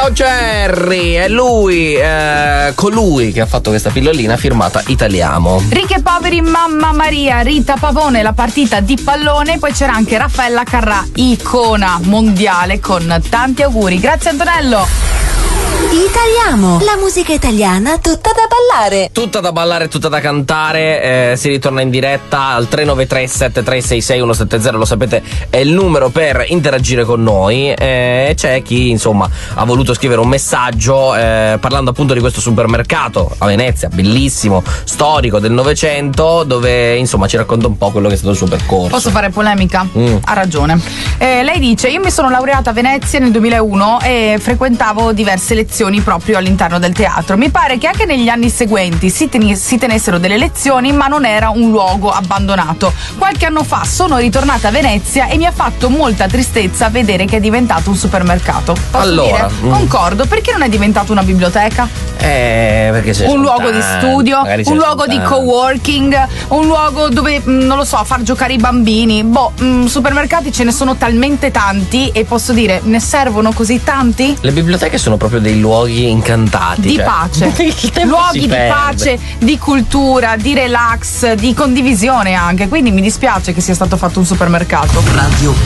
Ciao Jerry, è lui, colui che ha fatto questa pillolina firmata Italiamo. Ricchi e poveri, mamma Maria, Rita Pavone, la partita di pallone. Poi c'era anche Raffaella Carrà, icona mondiale, con tanti auguri. Grazie Antonello. Italiamo, la musica italiana tutta da ballare. Tutta da ballare, tutta da cantare. Si ritorna in diretta al 393 7366 170, lo sapete, è il numero per interagire con noi. C'è chi insomma ha voluto scrivere un messaggio parlando appunto di questo supermercato a Venezia, bellissimo, storico, del Novecento, dove insomma ci racconta un po' quello che è stato il suo percorso. Posso fare polemica? Ha ragione. Lei dice: io mi sono laureata a Venezia nel 2001 e frequentavo diverse lezioni proprio all'interno del teatro. Mi pare che anche negli anni seguenti si tenessero delle lezioni, ma non era un luogo abbandonato. Qualche anno fa sono ritornata a Venezia e mi ha fatto molta tristezza vedere che è diventato un supermercato. Posso dire? Concordo. Perché non è diventato una biblioteca? Perché c'è un luogo di studio, un luogo di coworking, un luogo dove, non lo so, far giocare i bambini. Supermercati ce ne sono talmente tanti, e posso dire, ne servono così tanti? Le biblioteche sono proprio dei luoghi incantati. Di pace. Luoghi di pace, di cultura, di relax, di condivisione anche. Quindi mi dispiace che sia stato fatto un supermercato. Radio